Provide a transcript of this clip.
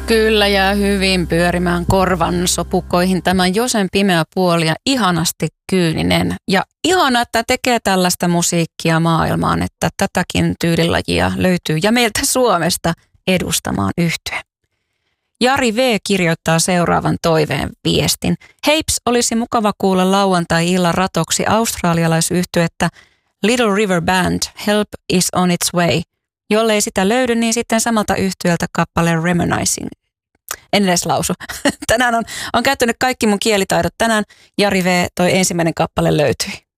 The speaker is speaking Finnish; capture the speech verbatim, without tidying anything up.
Kyllä jää hyvin pyörimään korvan sopukoihin tämän Josen pimeä puoli ja ihanasti kyyninen. Ja ihana, että tekee tällaista musiikkia maailmaan, että tätäkin tyylilajia löytyy ja meiltä Suomesta edustamaan yhtye. Jari V. kirjoittaa seuraavan toiveen viestin. Heips, olisi mukava kuulla lauantai-illan ratoksi australialaisyhtyettä Little River Band, Help is on its way. Jollei sitä löydy, niin sitten samalta yhtyöltä kappale Reminiscing. En edes lausu. Tänään on, on käyttänyt kaikki mun kielitaidot. Tänään Jari V. toi ensimmäinen kappale löytyi.